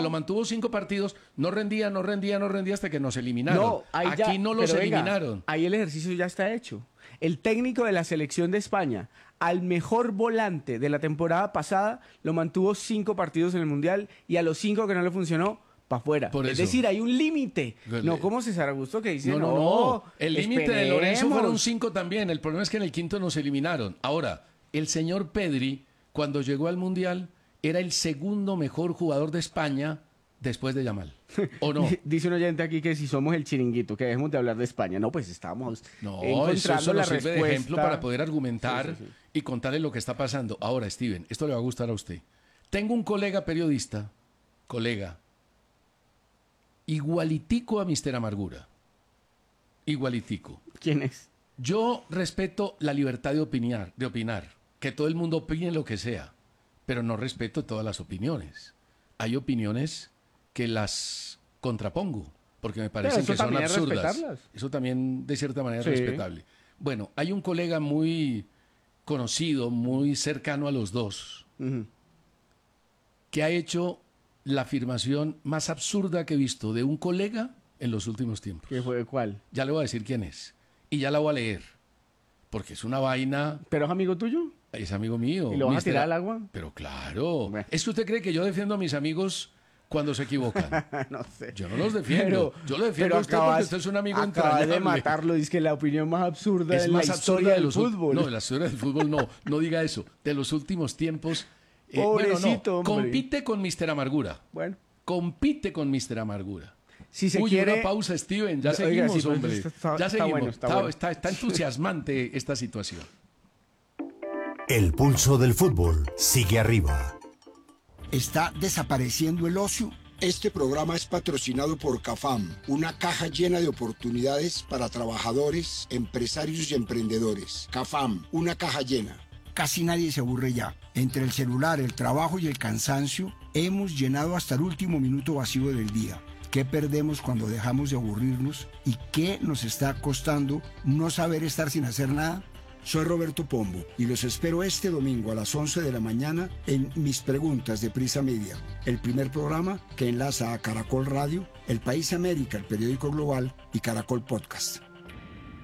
lo mantuvo 5 partidos, no rendía hasta que nos eliminaron. No, Aquí no los eliminaron. Ahí el ejercicio ya está hecho. El técnico de la selección de España, al mejor volante de la temporada pasada, lo mantuvo 5 partidos en el Mundial y a los 5 que no le funcionó, para afuera. Es decir, hay un límite. No como César Augusto que dice, no. El límite de Lorenzo fueron 5 también. El problema es que en el quinto nos eliminaron. Ahora, el señor Pedri, cuando llegó al Mundial, era el segundo mejor jugador de España después de Yamal. ¿O no? Dice un oyente aquí que si somos el chiringuito, que dejemos de hablar de España. No, pues estábamos encontrando eso la sirve respuesta. de ejemplo para poder argumentar y contarle lo que está pasando. Ahora, Steven, esto le va a gustar a usted. Tengo un colega periodista, igualitico a Mr. Amargura. Igualitico. ¿Quién es? Yo respeto la libertad de opinar, que todo el mundo opine lo que sea, pero no respeto todas las opiniones. Hay opiniones que las contrapongo, porque me parecen que son absurdas. Eso también, de cierta manera, es respetable. Bueno, hay un colega muy conocido, muy cercano a los dos, que ha hecho la afirmación más absurda que he visto de un colega en los últimos tiempos. ¿Qué fue? ¿Cuál? Ya le voy a decir quién es. Y ya la voy a leer. Porque es una vaina... ¿Pero es amigo tuyo? Es amigo mío. ¿Y lo vas a tirar al agua? Pero claro. Bueno. ¿Es que usted cree que yo defiendo a mis amigos cuando se equivocan? No sé. Yo no los defiendo. Yo lo defiendo a usted porque usted es un amigo entrañable. Acaba de matarlo. Dice que la opinión más absurda es de más la historia del fútbol. No, de la historia del fútbol no. No diga eso. De los últimos tiempos... Pobrecito, hombre. Compite con Mr. Amargura. Bueno. Compite con Mr. Amargura. Si se quiere... una pausa, Steven. Ya seguimos, sí, pues, hombre. Ya seguimos. Bueno. Está entusiasmante esta situación. El pulso del fútbol sigue arriba. ¿Está desapareciendo el ocio? Este programa es patrocinado por CAFAM, una caja llena de oportunidades para trabajadores, empresarios y emprendedores. CAFAM, una caja llena. Casi nadie se aburre ya. Entre el celular, el trabajo y el cansancio, hemos llenado hasta el último minuto vacío del día. ¿Qué perdemos cuando dejamos de aburrirnos? ¿Y qué nos está costando no saber estar sin hacer nada? Soy Roberto Pombo y los espero este domingo a las 11 de la mañana en Mis Preguntas de Prisa Media, el primer programa que enlaza a Caracol Radio, El País América, el periódico global, y Caracol Podcast.